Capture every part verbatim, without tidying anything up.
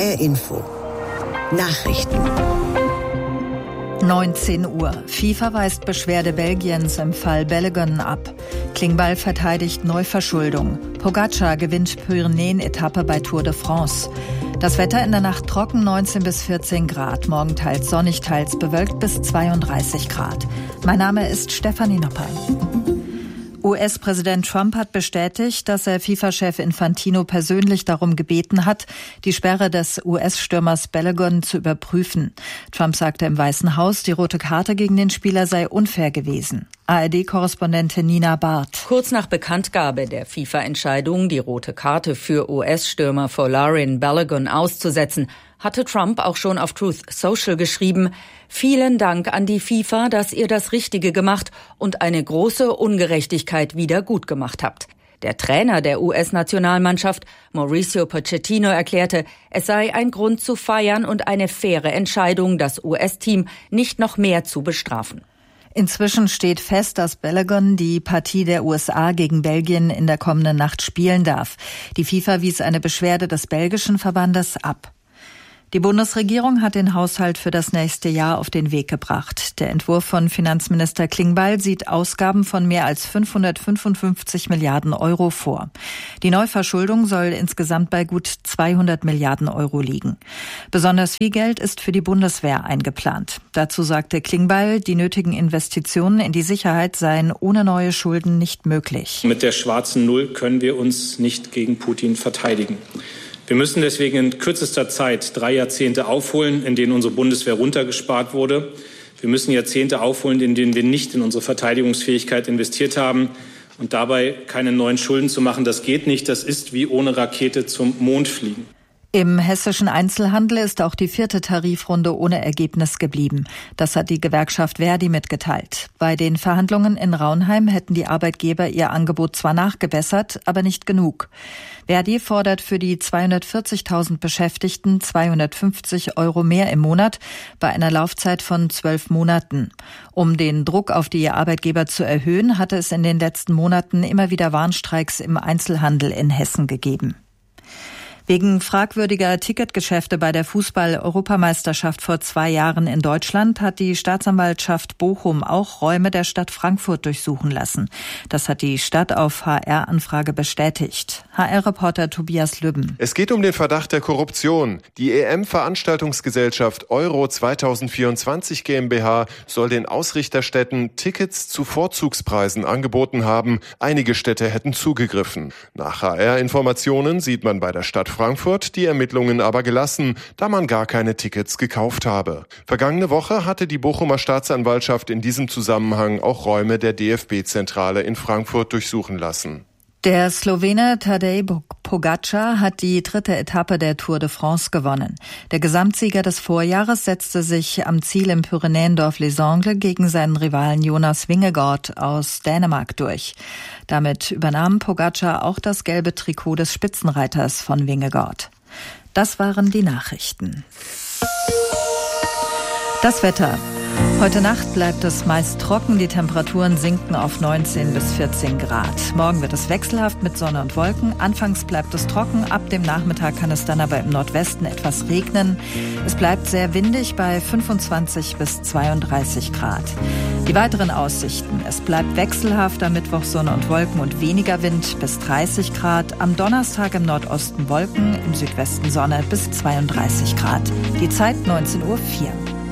R Info Nachrichten. neunzehn Uhr. FIFA weist Beschwerde Belgiens im Fall Balogun ab. Klingbeil verteidigt Neuverschuldung. Pogacar gewinnt Pyrenäen-Etappe bei Tour de France. Das Wetter in der Nacht trocken, neunzehn bis vierzehn Grad. Morgen teils sonnig, teils bewölkt bis zweiunddreißig Grad. Mein Name ist Stefanie Nopper. U S-Präsident Trump hat bestätigt, dass er FIFA-Chef Infantino persönlich darum gebeten hat, die Sperre des U S-Stürmers Balogun zu überprüfen. Trump sagte im Weißen Haus, die rote Karte gegen den Spieler sei unfair gewesen. A R D-Korrespondentin Nina Barth. Kurz nach Bekanntgabe der FIFA-Entscheidung, die rote Karte für U S-Stürmer Folarin Balogun auszusetzen, hatte Trump auch schon auf Truth Social geschrieben: Vielen Dank an die FIFA, dass ihr das Richtige gemacht und eine große Ungerechtigkeit wieder gut gemacht habt. Der Trainer der U S-Nationalmannschaft, Mauricio Pochettino, erklärte, es sei ein Grund zu feiern und eine faire Entscheidung, das U S-Team nicht noch mehr zu bestrafen. Inzwischen steht fest, dass Balogun die Partie der U S A gegen Belgien in der kommenden Nacht spielen darf. Die FIFA wies eine Beschwerde des belgischen Verbandes ab. Die Bundesregierung hat den Haushalt für das nächste Jahr auf den Weg gebracht. Der Entwurf von Finanzminister Klingbeil sieht Ausgaben von mehr als fünfhundertfünfundfünfzig Milliarden Euro vor. Die Neuverschuldung soll insgesamt bei gut zweihundert Milliarden Euro liegen. Besonders viel Geld ist für die Bundeswehr eingeplant. Dazu sagte Klingbeil, die nötigen Investitionen in die Sicherheit seien ohne neue Schulden nicht möglich. Mit der schwarzen Null können wir uns nicht gegen Putin verteidigen. Wir müssen deswegen in kürzester Zeit drei Jahrzehnte aufholen, in denen unsere Bundeswehr runtergespart wurde. Wir müssen Jahrzehnte aufholen, in denen wir nicht in unsere Verteidigungsfähigkeit investiert haben. Und dabei keine neuen Schulden zu machen, das geht nicht. Das ist wie ohne Rakete zum Mond fliegen. Im hessischen Einzelhandel ist auch die vierte Tarifrunde ohne Ergebnis geblieben. Das hat die Gewerkschaft Verdi mitgeteilt. Bei den Verhandlungen in Raunheim hätten die Arbeitgeber ihr Angebot zwar nachgebessert, aber nicht genug. Verdi fordert für die zweihundertvierzigtausend Beschäftigten zweihundertfünfzig Euro mehr im Monat bei einer Laufzeit von zwölf Monaten. Um den Druck auf die Arbeitgeber zu erhöhen, hatte es in den letzten Monaten immer wieder Warnstreiks im Einzelhandel in Hessen gegeben. Wegen fragwürdiger Ticketgeschäfte bei der Fußball-Europameisterschaft vor zwei Jahren in Deutschland hat die Staatsanwaltschaft Bochum auch Räume der Stadt Frankfurt durchsuchen lassen. Das hat die Stadt auf H R-Anfrage bestätigt. H R-Reporter Tobias Lübben. Es geht um den Verdacht der Korruption. Die E M-Veranstaltungsgesellschaft Euro zweitausendvierundzwanzig GmbH soll den Ausrichterstädten Tickets zu Vorzugspreisen angeboten haben. Einige Städte hätten zugegriffen. Nach H R-Informationen sieht man bei der Stadt Frankfurt die Ermittlungen aber gelassen, da man gar keine Tickets gekauft habe. Vergangene Woche hatte die Bochumer Staatsanwaltschaft in diesem Zusammenhang auch Räume der D F B-Zentrale in Frankfurt durchsuchen lassen. Der Slowene Tadej Pogacar hat die dritte Etappe der Tour de France gewonnen. Der Gesamtsieger des Vorjahres setzte sich am Ziel im Pyrenäendorf Les Angles gegen seinen Rivalen Jonas Vingegaard aus Dänemark durch. Damit übernahm Pogacar auch das gelbe Trikot des Spitzenreiters von Vingegaard. Das waren die Nachrichten. Das Wetter. Heute Nacht bleibt es meist trocken, die Temperaturen sinken auf neunzehn bis vierzehn Grad. Morgen wird es wechselhaft mit Sonne und Wolken. Anfangs bleibt es trocken, ab dem Nachmittag kann es dann aber im Nordwesten etwas regnen. Es bleibt sehr windig bei fünfundzwanzig bis zweiunddreißig Grad. Die weiteren Aussichten: Es bleibt wechselhaft, am Mittwoch Sonne und Wolken und weniger Wind bis dreißig Grad. Am Donnerstag im Nordosten Wolken, im Südwesten Sonne bis zweiunddreißig Grad. Die Zeit neunzehn Uhr vier.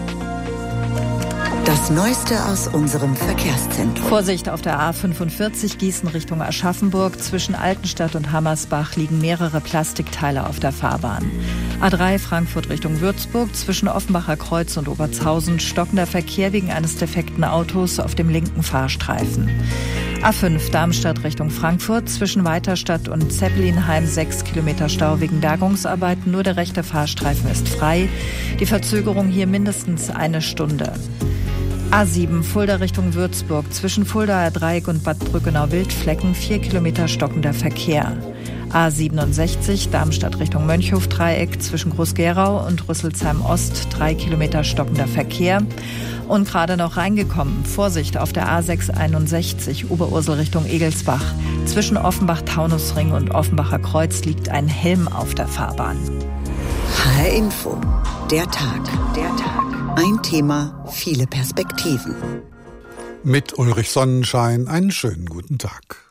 Das Neueste aus unserem Verkehrszentrum. Vorsicht auf der A fünfundvierzig Gießen Richtung Aschaffenburg. Zwischen Altenstadt und Hammersbach liegen mehrere Plastikteile auf der Fahrbahn. A drei Frankfurt Richtung Würzburg. Zwischen Offenbacher Kreuz und Obertshausen stockender Verkehr wegen eines defekten Autos auf dem linken Fahrstreifen. A fünf Darmstadt Richtung Frankfurt. Zwischen Weiterstadt und Zeppelinheim sechs Kilometer Stau wegen Bergungsarbeiten. Nur der rechte Fahrstreifen ist frei. Die Verzögerung hier mindestens eine Stunde. A sieben Fulda Richtung Würzburg. Zwischen Fuldaer Dreieck und Bad Brückenau-Wildflecken vier Kilometer stockender Verkehr. A siebenundsechzig Darmstadt Richtung Mönchhof-Dreieck. Zwischen Groß-Gerau und Rüsselsheim-Ost drei Kilometer stockender Verkehr. Und gerade noch reingekommen, Vorsicht auf der A sechshunderteinundsechzig Oberursel Richtung Egelsbach. Zwischen Offenbach-Taunusring und Offenbacher Kreuz liegt ein Helm auf der Fahrbahn. H H R Info. Der Tag. Der Tag. Ein Thema, viele Perspektiven. Mit Ulrich Sonnenschein einen schönen guten Tag.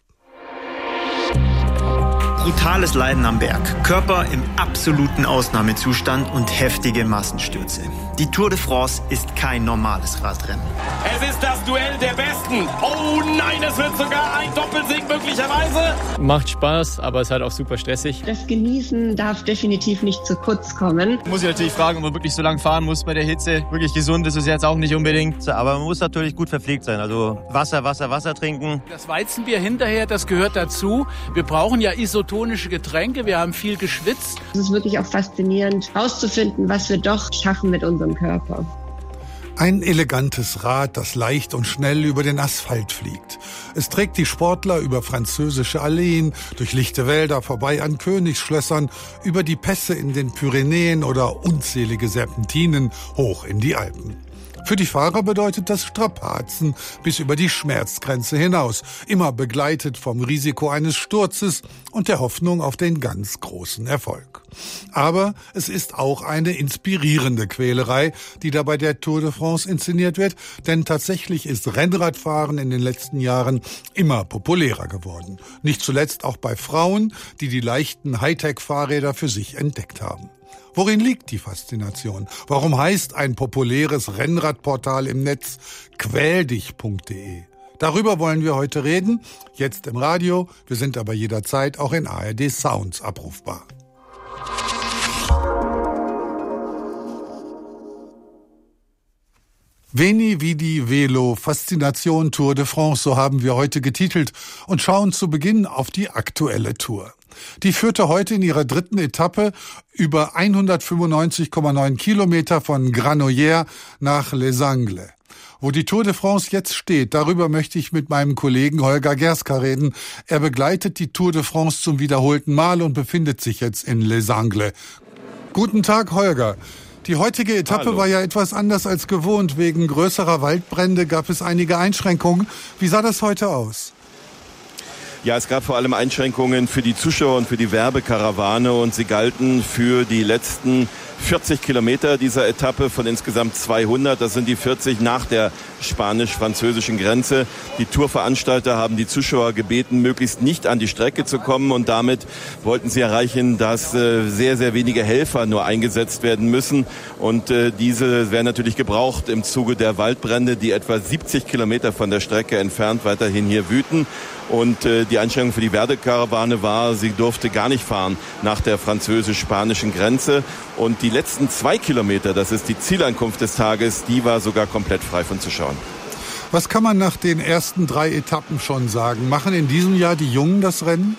Brutales Leiden am Berg, Körper im absoluten Ausnahmezustand und heftige Massenstürze. Die Tour de France ist kein normales Radrennen. Es ist das Duell der Besten. Oh nein, es wird sogar ein Doppelsieg möglicherweise. Macht Spaß, aber es ist halt auch super stressig. Das Genießen darf definitiv nicht zu kurz kommen. Muss ich natürlich fragen, ob man wirklich so lange fahren muss bei der Hitze. Wirklich gesund ist es jetzt auch nicht unbedingt. Aber man muss natürlich gut verpflegt sein. Also Wasser, Wasser, Wasser trinken. Das Weizenbier hinterher, das gehört dazu. Wir brauchen ja isotonische Getränke. Wir haben viel geschwitzt. Es ist wirklich auch faszinierend, herauszufinden, was wir doch schaffen mit unserem Körper. Ein elegantes Rad, das leicht und schnell über den Asphalt fliegt. Es trägt die Sportler über französische Alleen, durch lichte Wälder vorbei an Königsschlössern, über die Pässe in den Pyrenäen oder unzählige Serpentinen hoch in die Alpen. Für die Fahrer bedeutet das Strapazen bis über die Schmerzgrenze hinaus, immer begleitet vom Risiko eines Sturzes und der Hoffnung auf den ganz großen Erfolg. Aber es ist auch eine inspirierende Quälerei, die da bei der Tour de France inszeniert wird, denn tatsächlich ist Rennradfahren in den letzten Jahren immer populärer geworden. Nicht zuletzt auch bei Frauen, die die leichten Hightech-Fahrräder für sich entdeckt haben. Worin liegt die Faszination? Warum heißt ein populäres Rennradportal im Netz quäldich punkt de? Darüber wollen wir heute reden, jetzt im Radio, wir sind aber jederzeit auch in A R D Sounds abrufbar. Veni Vidi Velo, Faszination Tour de France, so haben wir heute getitelt und schauen zu Beginn auf die aktuelle Tour. Die führte heute in ihrer dritten Etappe über hundertfünfundneunzig Komma neun Kilometer von Granollers nach Les Angles. Wo die Tour de France jetzt steht, darüber möchte ich mit meinem Kollegen Holger Gerska reden. Er begleitet die Tour de France zum wiederholten Mal und befindet sich jetzt in Les Angles. Guten Tag, Holger. Die heutige Etappe Hallo. War ja etwas anders als gewohnt. Wegen größerer Waldbrände gab es einige Einschränkungen. Wie sah das heute aus? Ja, es gab vor allem Einschränkungen für die Zuschauer und für die Werbekarawane und sie galten für die letzten vierzig Kilometer dieser Etappe von insgesamt zweihundert. Das sind die vierzig nach der spanisch-französischen Grenze. Die Tourveranstalter haben die Zuschauer gebeten, möglichst nicht an die Strecke zu kommen und damit wollten sie erreichen, dass äh, sehr, sehr wenige Helfer nur eingesetzt werden müssen und äh, diese werden natürlich gebraucht im Zuge der Waldbrände, die etwa siebzig Kilometer von der Strecke entfernt weiterhin hier wüten. Und äh, die Einschränkung für die Werbekarawane war, sie durfte gar nicht fahren nach der französisch-spanischen Grenze. Und die letzten zwei Kilometer, das ist die Zielankunft des Tages, die war sogar komplett frei von Zuschauern. Was kann man nach den ersten drei Etappen schon sagen? Machen in diesem Jahr die Jungen das Rennen?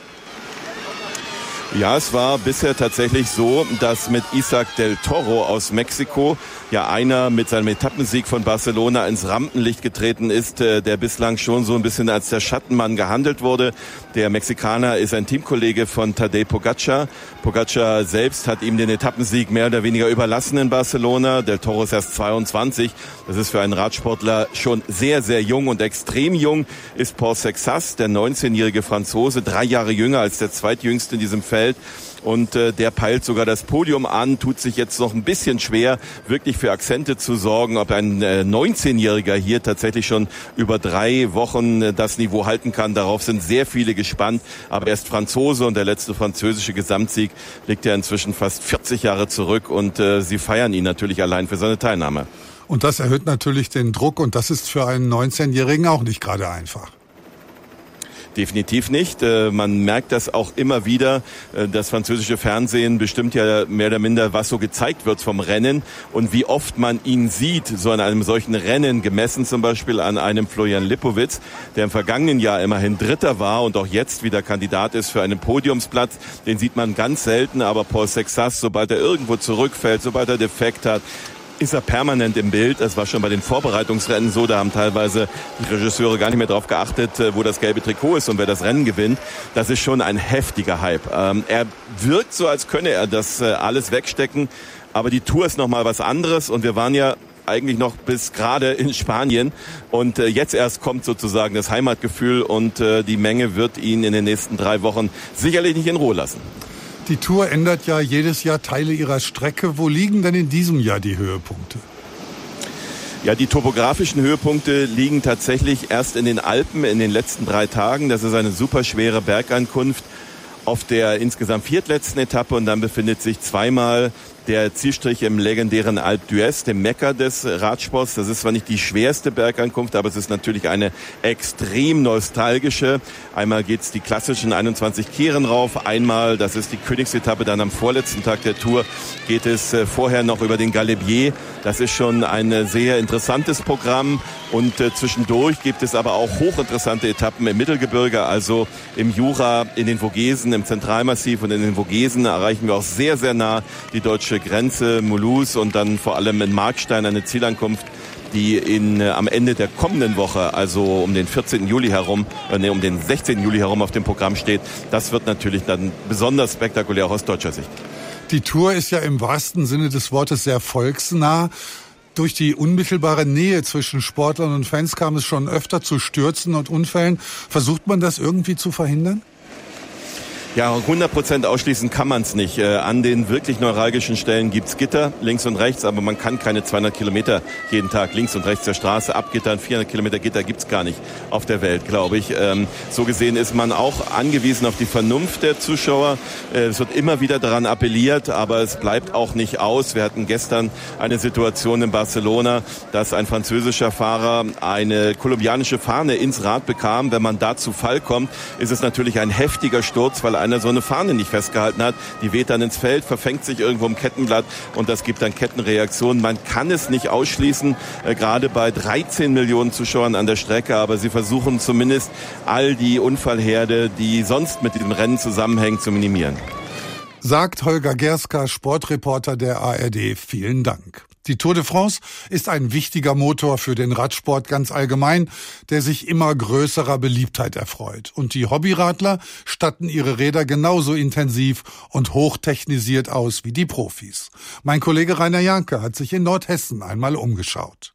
Ja, es war bisher tatsächlich so, dass mit Isaac del Toro aus Mexiko ja einer mit seinem Etappensieg von Barcelona ins Rampenlicht getreten ist, der bislang schon so ein bisschen als der Schattenmann gehandelt wurde. Der Mexikaner ist ein Teamkollege von Tadej Pogačar. Pogačar selbst hat ihm den Etappensieg mehr oder weniger überlassen in Barcelona. Del Toro ist erst zweiundzwanzig. Das ist für einen Radsportler schon sehr, sehr jung und extrem jung. Ist Paul Sexas, der neunzehnjährige Franzose, drei Jahre jünger als der zweitjüngste in diesem Feld. Und äh, der peilt sogar das Podium an, tut sich jetzt noch ein bisschen schwer, wirklich für Akzente zu sorgen, ob ein äh, neunzehnjähriger hier tatsächlich schon über drei Wochen äh, das Niveau halten kann. Darauf sind sehr viele gespannt, aber er ist Franzose und der letzte französische Gesamtsieg liegt ja inzwischen fast vierzig Jahre zurück und äh, sie feiern ihn natürlich allein für seine Teilnahme. Und das erhöht natürlich den Druck und das ist für einen neunzehnjährigen auch nicht gerade einfach. Definitiv nicht. Man merkt das auch immer wieder. Das französische Fernsehen bestimmt ja mehr oder minder, was so gezeigt wird vom Rennen und wie oft man ihn sieht, so an einem solchen Rennen, gemessen zum Beispiel an einem Florian Lipowitz, der im vergangenen Jahr immerhin Dritter war und auch jetzt wieder Kandidat ist für einen Podiumsplatz. Den sieht man ganz selten, aber Paul Sexas, sobald er irgendwo zurückfällt, sobald er Defekt hat, ist er permanent im Bild. Das war schon bei den Vorbereitungsrennen so. Da haben teilweise die Regisseure gar nicht mehr darauf geachtet, wo das gelbe Trikot ist und wer das Rennen gewinnt. Das ist schon ein heftiger Hype. Ähm, er wirkt so, als könne er das äh, alles wegstecken. Aber die Tour ist nochmal was anderes. Und wir waren ja eigentlich noch bis gerade in Spanien. Und äh, jetzt erst kommt sozusagen das Heimatgefühl. Und äh, die Menge wird ihn in den nächsten drei Wochen sicherlich nicht in Ruhe lassen. Die Tour ändert ja jedes Jahr Teile ihrer Strecke. Wo liegen denn in diesem Jahr die Höhepunkte? Ja, die topografischen Höhepunkte liegen tatsächlich erst in den Alpen in den letzten drei Tagen. Das ist eine super schwere Bergankunft auf der insgesamt viertletzten Etappe und dann befindet sich zweimal der Zielstrich im legendären Alpe d'Huez, dem Mekka des Radsports. Das ist zwar nicht die schwerste Bergankunft, aber es ist natürlich eine extrem nostalgische. Einmal geht's die klassischen einundzwanzig Kehren rauf, einmal, das ist die Königsetappe, dann am vorletzten Tag der Tour geht es vorher noch über den Galibier. Das ist schon ein sehr interessantes Programm und äh, zwischendurch gibt es aber auch hochinteressante Etappen im Mittelgebirge, also im Jura, in den Vogesen, im Zentralmassiv und in den Vogesen erreichen wir auch sehr, sehr nah die deutsche Grenze, Mulhouse und dann vor allem in Markstein eine Zielankunft, die in, äh, am Ende der kommenden Woche, also um den vierzehnten Juli herum, äh, nee, um den sechzehnten Juli herum auf dem Programm steht. Das wird natürlich dann besonders spektakulär auch aus deutscher Sicht. Die Tour ist ja im wahrsten Sinne des Wortes sehr volksnah. Durch die unmittelbare Nähe zwischen Sportlern und Fans kam es schon öfter zu Stürzen und Unfällen. Versucht man das irgendwie zu verhindern? Ja, hundert Prozent ausschließen kann man es nicht. Äh, an den wirklich neuralgischen Stellen gibt's Gitter, links und rechts, aber man kann keine zweihundert Kilometer jeden Tag links und rechts der Straße abgittern. vierhundert Kilometer Gitter gibt's gar nicht auf der Welt, glaube ich. Ähm, so gesehen ist man auch angewiesen auf die Vernunft der Zuschauer. Äh, es wird immer wieder daran appelliert, aber es bleibt auch nicht aus. Wir hatten gestern eine Situation in Barcelona, dass ein französischer Fahrer eine kolumbianische Fahne ins Rad bekam. Wenn man da zu Fall kommt, ist es natürlich ein heftiger Sturz, weil einer so eine Fahne nicht festgehalten hat. Die weht dann ins Feld, verfängt sich irgendwo im Kettenblatt und das gibt dann Kettenreaktionen. Man kann es nicht ausschließen, äh, gerade bei dreizehn Millionen Zuschauern an der Strecke, aber sie versuchen zumindest all die Unfallherde, die sonst mit diesem Rennen zusammenhängen, zu minimieren. Sagt Holger Gerska, Sportreporter der A R D. Vielen Dank. Die Tour de France ist ein wichtiger Motor für den Radsport ganz allgemein, der sich immer größerer Beliebtheit erfreut. Und die Hobbyradler statten ihre Räder genauso intensiv und hochtechnisiert aus wie die Profis. Mein Kollege Rainer Janke hat sich in Nordhessen einmal umgeschaut.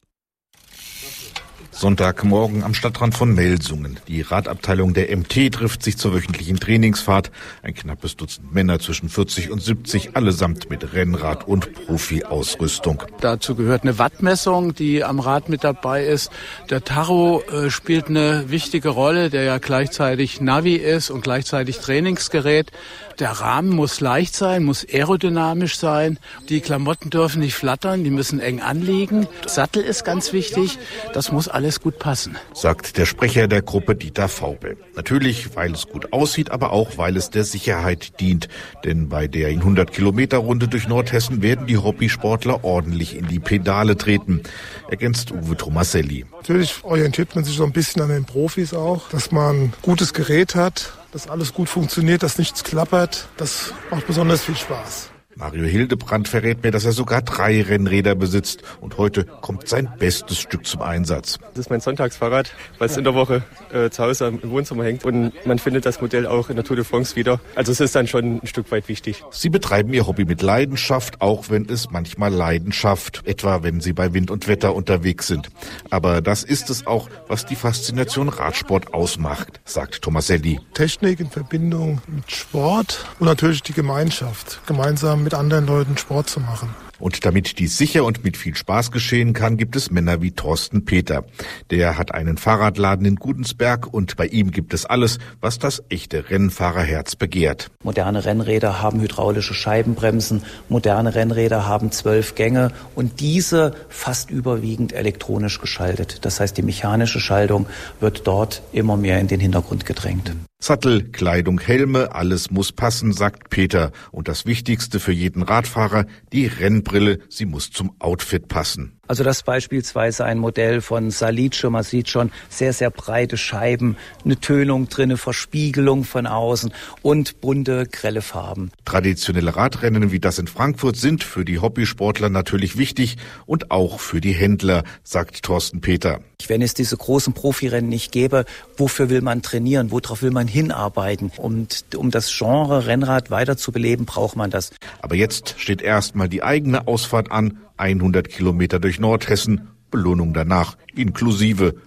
Sonntagmorgen am Stadtrand von Melsungen. Die Radabteilung der M T trifft sich zur wöchentlichen Trainingsfahrt. Ein knappes Dutzend Männer zwischen vierzig und siebzig, allesamt mit Rennrad und Profi-Ausrüstung. Dazu gehört eine Wattmessung, die am Rad mit dabei ist. Der Tacho äh, spielt eine wichtige Rolle, der ja gleichzeitig Navi ist und gleichzeitig Trainingsgerät. Der Rahmen muss leicht sein, muss aerodynamisch sein. Die Klamotten dürfen nicht flattern, die müssen eng anliegen. Sattel ist ganz wichtig, das muss alles gut passen. Sagt der Sprecher der Gruppe Dieter Faube. Natürlich, weil es gut aussieht, aber auch, weil es der Sicherheit dient. Denn bei der hundert Kilometer Runde durch Nordhessen werden die Hobbysportler ordentlich in die Pedale treten. Ergänzt Uwe Tomaselli. Natürlich orientiert man sich so ein bisschen an den Profis auch, dass man ein gutes Gerät hat, dass alles gut funktioniert, dass nichts klappert. Das macht besonders viel Spaß. Mario Hildebrand verrät mir, dass er sogar drei Rennräder besitzt und heute kommt sein bestes Stück zum Einsatz. Das ist mein Sonntagsfahrrad, was in der Woche äh, zu Hause im Wohnzimmer hängt und man findet das Modell auch in der Tour de France wieder. Also es ist dann schon ein Stück weit wichtig. Sie betreiben ihr Hobby mit Leidenschaft, auch wenn es manchmal Leidenschaft, etwa wenn sie bei Wind und Wetter unterwegs sind. Aber das ist es auch, was die Faszination Radsport ausmacht, sagt Tomaselli. Technik in Verbindung mit Sport und natürlich die Gemeinschaft, gemeinsam mit anderen Leuten Sport zu machen. Und damit dies sicher und mit viel Spaß geschehen kann, gibt es Männer wie Thorsten Peter. Der hat einen Fahrradladen in Gudensberg und bei ihm gibt es alles, was das echte Rennfahrerherz begehrt. Moderne Rennräder haben hydraulische Scheibenbremsen, moderne Rennräder haben zwölf Gänge und diese fast überwiegend elektronisch geschaltet. Das heißt, die mechanische Schaltung wird dort immer mehr in den Hintergrund gedrängt. Sattel, Kleidung, Helme, alles muss passen, sagt Peter. Und das Wichtigste für jeden Radfahrer, die Rennbrille, sie muss zum Outfit passen. Also das beispielsweise ein Modell von Salice, man sieht schon sehr, sehr breite Scheiben, eine Tönung drinne, Verspiegelung von außen und bunte, grelle Farben. Traditionelle Radrennen wie das in Frankfurt sind für die Hobbysportler natürlich wichtig und auch für die Händler, sagt Thorsten Peter. Wenn es diese großen Profirennen nicht gäbe, wofür will man trainieren, worauf will man hinarbeiten? Und um das Genre Rennrad weiter zu beleben, braucht man das. Aber jetzt steht erstmal die eigene Ausfahrt an, hundert Kilometer durch Nordhessen, Belohnung danach inklusive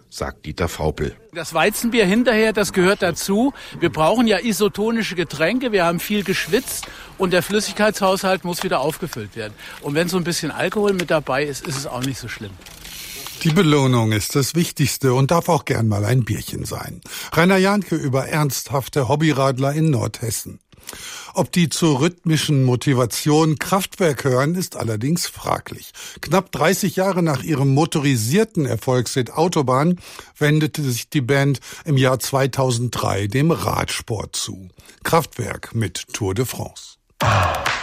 sagt Dieter Vaupel. Das Weizenbier hinterher, das gehört dazu. Wir brauchen ja isotonische Getränke, wir haben viel geschwitzt und der Flüssigkeitshaushalt muss wieder aufgefüllt werden. Und wenn so ein bisschen Alkohol mit dabei ist, ist es auch nicht so schlimm. Die Belohnung ist das Wichtigste und darf auch gern mal ein Bierchen sein. Rainer Jahnke über ernsthafte Hobbyradler in Nordhessen. Ob die zur rhythmischen Motivation Kraftwerk hören, ist allerdings fraglich. Knapp dreißig Jahre nach ihrem motorisierten Erfolgshit Autobahn wendete sich die Band im Jahr zweitausenddrei dem Radsport zu. Kraftwerk mit Tour de France.